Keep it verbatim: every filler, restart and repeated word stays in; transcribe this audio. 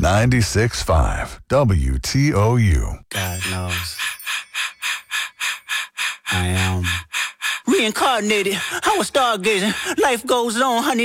ninety-six point five W T O U. God knows. I am reincarnated. I was stargazing. Life goes on, honey.